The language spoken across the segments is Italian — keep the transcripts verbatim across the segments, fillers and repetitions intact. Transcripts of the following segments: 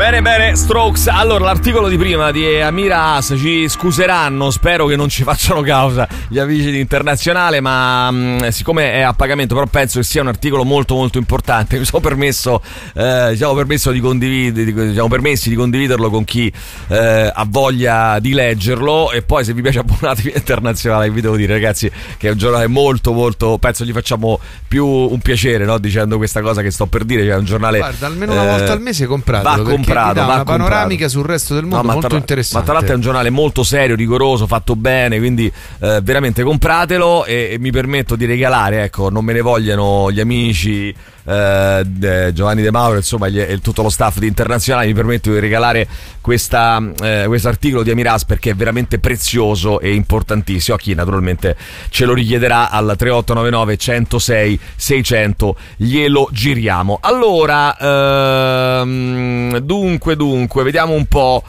Bene, bene, Strokes. Allora, l'articolo di prima di Amira As, ci scuseranno, spero che non ci facciano causa gli amici di Internazionale, ma mh, siccome è a pagamento, però penso che sia un articolo molto molto importante. Mi sono permesso, eh, diciamo permesso di condividere, diciamo permessi di condividerlo con chi eh, ha voglia di leggerlo. E poi, se vi piace, abbonatevi a Internazionale. Vi devo dire, ragazzi, che è un giornale molto molto, penso gli facciamo più un piacere, no, dicendo questa cosa che sto per dire. Cioè, è un giornale, guarda, almeno una volta eh, al mese compratelo, va comprato, dà va una panoramica comprato. sul resto del mondo, no, molto tra, interessante. Ma tra l'altro è un giornale molto serio, rigoroso, fatto bene, quindi eh, veramente compratelo. E, e mi permetto di regalare, ecco, non me ne vogliano gli amici eh, de Giovanni De Mauro, insomma, gli, e tutto lo staff di Internazionale, mi permetto di regalare questa eh, questo articolo di Amiras, perché è veramente prezioso e importantissimo. A chi naturalmente ce lo richiederà al tre otto nove nove centosei seicento glielo giriamo. Allora, ehm, dunque dunque vediamo un po'.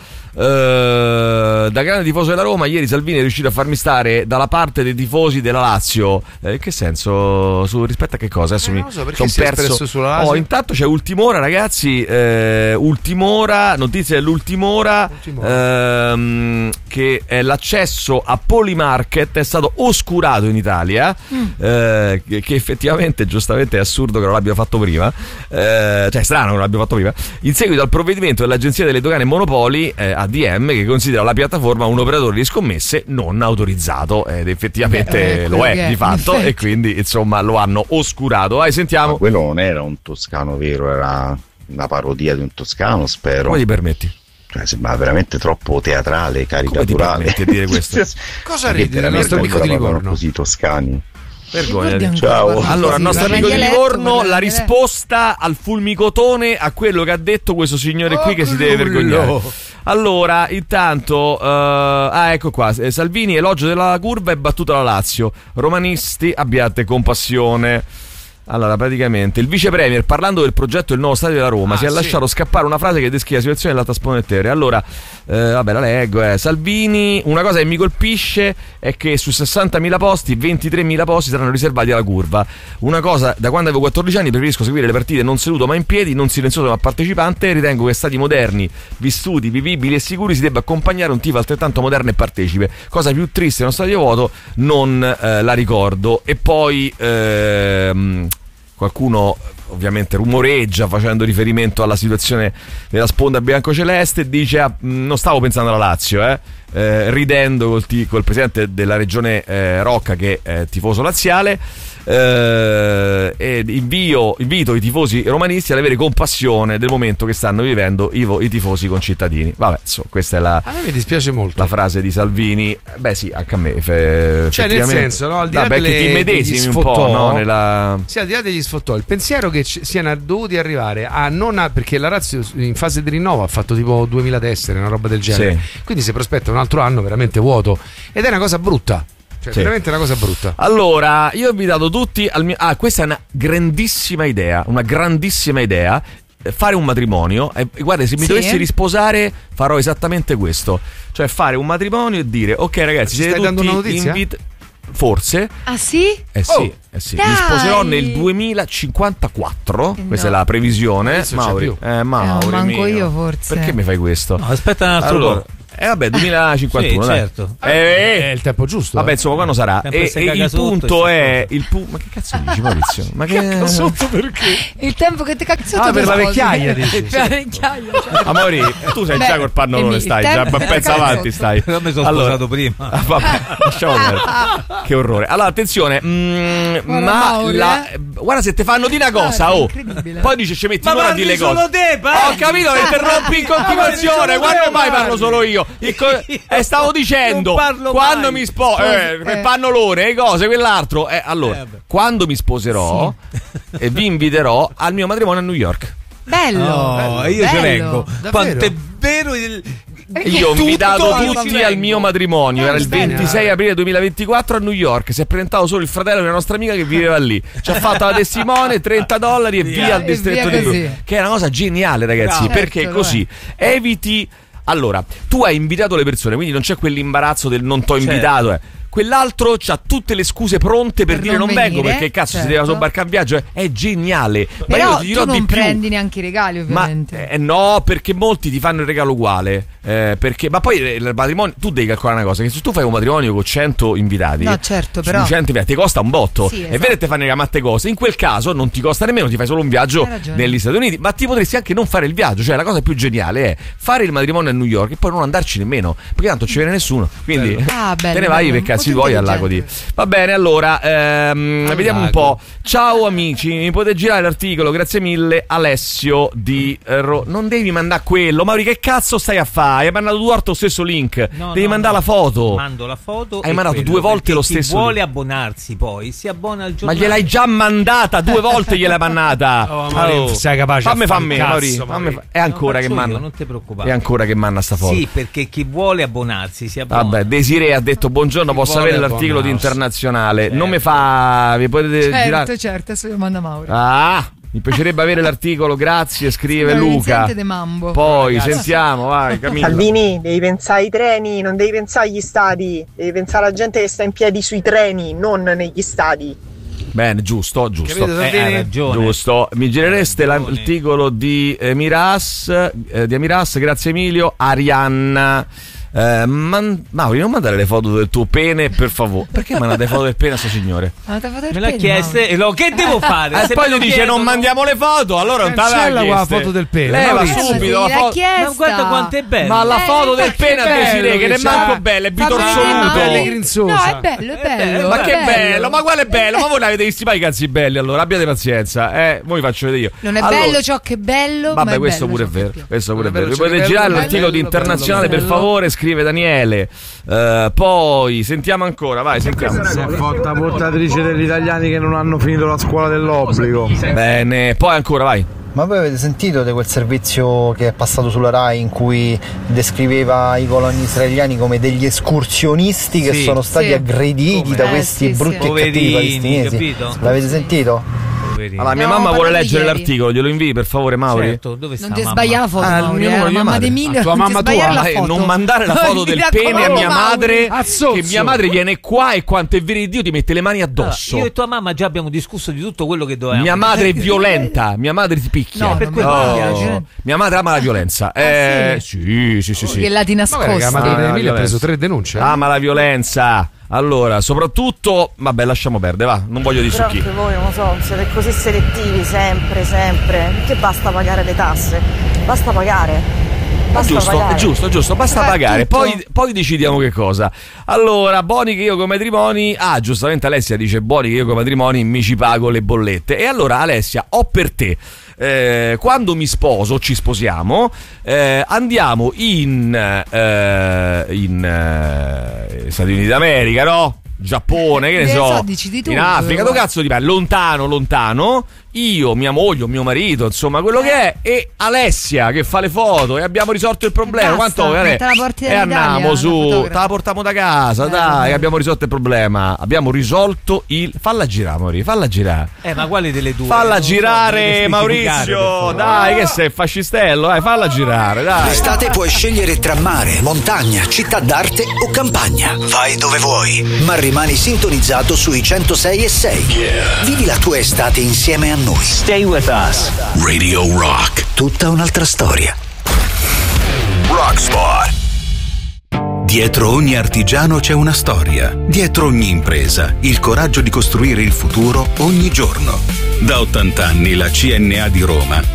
Uh, da grande tifoso della Roma, ieri Salvini è riuscito a farmi stare dalla parte dei tifosi della Lazio. Eh, che senso? Su, rispetto a che cosa? Adesso eh, mi non so, perché sono perso sulla Lazio. Oh, intanto c'è Ultimora, ragazzi. Eh, Ultimora, notizie dell'Ultimora, ehm, che è l'accesso a Polymarket è stato oscurato in Italia. Mm. Eh, che, che effettivamente, giustamente, è assurdo che non l'abbia fatto prima. Eh, cioè, strano che non l'abbia fatto prima. In seguito al provvedimento dell'Agenzia delle Dogane e Monopoli, eh, A D M, che considera la piattaforma un operatore di scommesse non autorizzato, ed effettivamente eh, lo è di fatto, e quindi insomma lo hanno oscurato. Vai, sentiamo. Ma quello non era un toscano vero, era una parodia di un toscano, spero. Come ti permetti? Cioè, sembra veramente troppo teatrale, caricaturale. Come ti permetti di dire questo? Cosa ridi del nostro amico di Livorno? Così toscani. Vergogna. Ciao. Allora, il nostro amico di Livorno, la risposta al fulmicotone a quello che ha detto questo signore qui, che si deve vergognare. Allora, intanto, uh, ah, ecco qua, Salvini, elogio della curva e battuta alla Lazio. Romanisti, abbiate compassione. Allora, praticamente il vice premier, parlando del progetto del nuovo stadio della Roma, ah, si è sì. lasciato scappare una frase che descrive la situazione dell'Alta Spone. Allora, eh, vabbè, la leggo. Eh. Salvini, una cosa che mi colpisce è che su sessantamila posti, ventitremila posti saranno riservati alla curva. Una cosa, da quando avevo quattordici anni preferisco seguire le partite non seduto ma in piedi, non silenzioso ma partecipante. Ritengo che stati moderni, vissuti, vivibili e sicuri si debba accompagnare un tifo altrettanto moderno e partecipe. Cosa più triste, uno stadio vuoto, non eh, la ricordo. E poi ehm, qualcuno ovviamente rumoreggia facendo riferimento alla situazione della sponda biancoceleste, dice ah, non stavo pensando alla Lazio, eh, eh ridendo col, col presidente della regione eh, Rocca, che è tifoso laziale. Eh, e invio, invito i tifosi romanisti ad avere compassione del momento che stanno vivendo i, i tifosi concittadini. Vabbè, so, questa è la, a me mi dispiace molto la frase di Salvini. Beh sì, anche a me fe, cioè nel senso, no, al di là vabbè, delle, che ti medesimi un po', no, nella... sì, al di là degli sfottò, il pensiero che ci, siano dovuti arrivare a non a, perché la Lazio in fase di rinnovo ha fatto tipo duemila tessere, una roba del genere, sì. Quindi si prospetta un altro anno veramente vuoto, ed è una cosa brutta. Cioè, sì. Veramente una cosa brutta. Allora, io ho invitato tutti al mio... Ah, questa è una grandissima idea, una grandissima idea. Fare un matrimonio. E guarda, se mi sì. dovessi risposare, farò esattamente questo. Cioè, fare un matrimonio e dire: ok, ragazzi, ci siete stai tutti dando una notizia? Invit- Forse. Ah sì? Eh sì, oh, eh sì. Mi sposerò nel duemilacinquantaquattro. Eh questa no. è la previsione. Mauri, eh, Mauri, eh, manco mio. io forse. Perché mi fai questo? No, aspetta un altro allora, po'. Eh vabbè, duemilacinquantuno, sì, dai. certo. Eh, eh, è il tempo giusto. Vabbè, eh. insomma, quando sarà? E, e il punto è il pu- ma che cazzo dici, Maurizio? Ma che sotto perché? Il tempo che ti cazzo ah, per la vecchiaia, dici. Per la vecchiaia. Cioè. Ah, Mauri, tu sei Beh, già col pannolone, stai già un pezzo avanti, stai. Io mi sono allora, sposato prima. Ah, vabbè, lasciamo perdere. Che orrore. Allora, attenzione, mm, ma Mauri, la, eh? guarda se te fanno di una cosa, oh. Poi dice ci metti ora a dire le cose. Ma te, Ho capito, che interrompi in continuazione. Quando mai parlo solo io? Eh, stavo dicendo quando mai. mi sposo eh, eh. pannolone e cose quell'altro eh, allora eh, quando mi sposerò sì. e vi inviterò al mio matrimonio a New York. Bello, oh, bello io bello. ci vengo. Quanto è vero il... Io ho invitato tutti al mio matrimonio. Era il ventisei aprile duemilaventiquattro a New York. Si è presentato solo il fratello di una nostra amica che viveva lì. Ci ha fatto la testimone, trenta dollari e via, via al distretto di Brooklyn. Che è una cosa geniale, ragazzi, no, perché certo, così eviti. Allora, tu hai invitato le persone, quindi non c'è quell'imbarazzo del non t'ho invitato. Certo. Eh. quell'altro c'ha tutte le scuse pronte per, Per dire non non venire, vengo perché cazzo certo. si deve sobbarcare un viaggio. È geniale. Ma Però io ti dirò tu non di più. prendi neanche i regali, ovviamente. Ma eh, no, perché molti ti fanno il regalo uguale. Eh, perché, ma poi il matrimonio, tu devi calcolare una cosa: che se tu fai un matrimonio con cento invitati, No, certo, però. cento invitati, ti costa un botto. Sì, È esatto. vero che ti fanno le matte cose. In quel caso non ti costa nemmeno, ti fai solo un viaggio Hai ragione. negli Stati Uniti. Ma ti potresti anche non fare il viaggio. Cioè, la cosa più geniale è fare il matrimonio a New York e poi non andarci nemmeno, perché tanto ci viene nessuno. Quindi Ah, bello, te ne vai bello, per un cazzi po' tuoi al lago di. intelligente. Va bene, allora, ehm, Al vediamo un lago. po'. Ciao amici, mi potete girare l'articolo? Grazie mille, Alessio di eh, Ro- Non devi mandare quello, Mauri, che cazzo stai a fare? Hai mandato due volte lo stesso link. No, devi no, mandare no. la foto. Mando la foto. Hai e mandato quello, due volte perché lo chi stesso vuole link. abbonarsi poi si abbona al Ma giornale. gliel'hai già mandata, due volte gliel'ai mandata. Oh, Mauri, sei capace a fammi far fammi, cazzo, Mauri, Mauri. fammi fa- È ancora No, che faccio io, manna. non ti preoccupare. È ancora che manna sta foto. Sì, perché chi vuole abbonarsi si abbona. Vabbè, Desiree ha detto buongiorno, Chi posso vuole avere l'articolo di abbonarsi. Internazionale. Certo. Non mi fa, vi potete Certo, girare. certo, adesso lo manda Mauro. Ah, mi piacerebbe avere l'articolo, grazie, scrive Sembra Luca. Vincente De Mambo. Poi Ragazzi. sentiamo, vai Camilla. Salvini, devi pensare ai treni, non devi pensare agli stadi, devi pensare alla gente che sta in piedi sui treni, non negli stadi. Bene, giusto, giusto. Capito? Eh, hai ragione. Giusto, mi girereste Hai ragione. l'articolo di eh, Miras, eh, di Amiras, grazie Emilio, Arianna. Eh, man- Mauri, non mandare le foto del tuo pene, per favore. Perché mandate le foto del pene a sto signore? Ma te fate il Me l'ha pene, chieste Mauro. e lo che devo fare? E Se poi me tu lo dice chiedono- non mandiamo le foto, allora non te Cancella l'aveva qua la chieste. foto del pene. Leva Mauri. subito la l'ha foto. chiesta. Ma guarda quanto è bello. Ma la Eh, foto del infatti pene è a Desiree, bello che non è che manco c'ha. bello, è Fammi vedere, bitorzuto. pelle Mauro. grinzosa. No, è bello, è Eh, bello. Ma è che bello, ma quale è bello? Ma voi l'avete visti mai i cazzi belli? Allora abbiate pazienza, eh, voi vi faccio vedere io. Non è Allora- bello ciò che è bello, ma Vabbè, è questo bello pure è ciò che vero. piace. Questo pure è Bello, vero. Vi cioè, potete bello, girare bello, l'articolo di bello, Internazionale, bello. per favore, scrive Daniele. Eh, poi sentiamo ancora, vai, sentiamo. Si è fatta portatrice degli italiani che non hanno finito la scuola dell'obbligo. Bene, poi ancora, vai. Ma voi avete sentito di quel servizio che è passato sulla Rai in cui descriveva i coloni israeliani come degli escursionisti che Sì. sono stati Sì. aggrediti Come? da Eh, questi sì, brutti sì. e cattivi Poverini, palestinesi? capito? L'avete sentito? Allora, mia No, mamma vuole parlate leggere ieri. l'articolo, glielo invii per favore, Mauri? Certo, dove sta Non ti mamma? sbagliare la foto, Ah, il Mauri, mio eh, numero di mamma madre. di Emilio, La tua non ti mamma sbagliare tua. la Eh, foto. non mandare la foto Mi del raccomando, pene a mia Mauri. madre, Azzozzo. che mia madre viene qua e quanto è vero ti mette le mani addosso. Allora, io e tua mamma già abbiamo discusso di tutto quello che dovevamo. Mia madre è violenta, mia madre ti picchia. No, per non quello mi mi piace. piace. Mia madre ama la violenza. Eh, sì, sì, sì, sì. Che la ti Ma guarda che la nascosta. madre di Ah, Emilio ha preso violenza. tre denunce. eh. Ama la violenza. Allora, soprattutto, vabbè, lasciamo perdere, va, non voglio dire su Però chi. anche voi, non lo so, siete così selettivi sempre, sempre. Perché basta pagare le tasse? Basta pagare. Basta Giusto, pagare. è giusto, è giusto, basta Fa pagare, tutto. poi, poi decidiamo che cosa. Allora, Boni che io con i matrimoni, ah, giustamente Alessia dice Boni che io con i matrimoni mi ci pago le bollette. E allora Alessia, ho per te, eh, quando mi sposo, ci sposiamo, eh, andiamo in, eh, in eh, Stati Uniti d'America, no? Giappone, che ne Eh, so, so, dici di tu, in Africa, dove però. cazzo ti pare? Lontano, lontano, io, mia moglie, mio marito, insomma, quello che è, e Alessia che fa le foto e abbiamo risolto il problema. E basta, Quanto te la porti e dall'Italia, andiamo la su, fotografa. te la portiamo da casa, Eh, dai, vabbè. abbiamo risolto il problema. Abbiamo risolto il. Falla girare, Maurizio, falla girare. Eh, ma quale delle due? Falla Non so, girare, devi specificare, per Maurizio. favore. Dai, che sei fascistello, dai, falla girare, dai. L'estate puoi scegliere tra mare, montagna, città d'arte o campagna. Vai dove vuoi, ma rimani sintonizzato sui centosei e sei. Vivi la tua estate insieme a noi. Stay with us. Radio Rock. Tutta un'altra storia. Rockspot. Dietro ogni artigiano c'è una storia. Dietro ogni impresa, il coraggio di costruire il futuro ogni giorno. Da ottanta anni la C N A di Roma